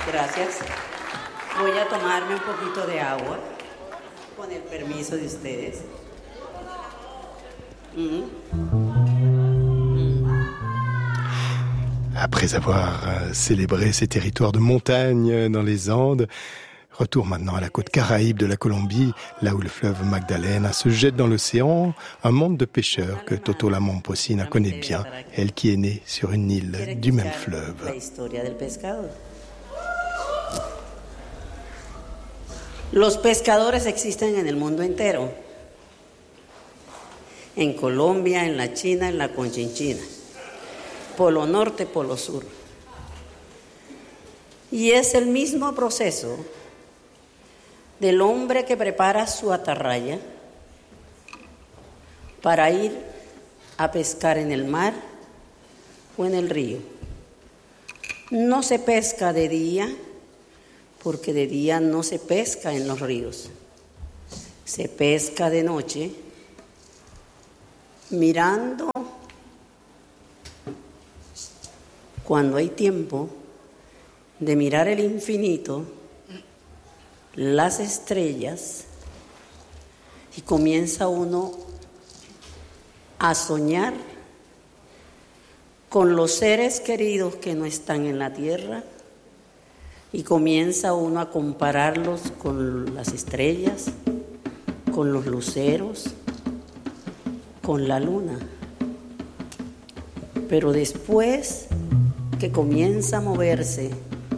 Gracias. Voy a tomarme un poquito de agua, con el permiso de ustedes. Après avoir célébré ces territoires de montagne dans les Andes, retour maintenant à la côte caraïbe de la Colombie, là où le fleuve Magdalena se jette dans l'océan, un monde de pêcheurs que Toto la Momposina connaît bien, elle qui est née sur une île du même fleuve. La historia del pescado. Los pescadores existen en el mundo entero. En Colombia, en la China, en la Conchinchina. Polo norte, polo sur. Y es el mismo proceso del hombre que prepara su atarraya para ir a pescar en el mar o en el río. No se pesca de día, porque de día no se pesca en los ríos. Se pesca de noche, mirando cuando hay tiempo de mirar el infinito, las estrellas, y comienza uno a soñar con los seres queridos que no están en la tierra, y comienza uno a compararlos con las estrellas, con los luceros, con la luna. Pero después que comienza a moverse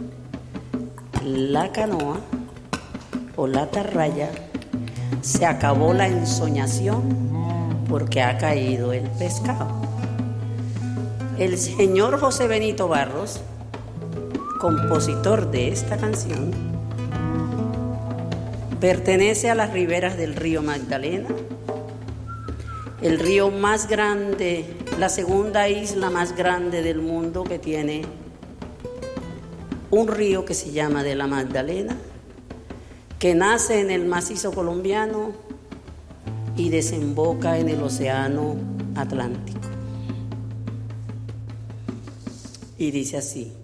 la canoa o la atarraya, se acabó la ensoñación porque ha caído el pescado. El señor José Benito Barros, compositor de esta canción, pertenece a las riberas del río Magdalena, el río más grande, la segunda isla más grande del mundo, que tiene un río que se llama de la Magdalena, que nace en el macizo colombiano y desemboca en el océano Atlántico. Y dice así: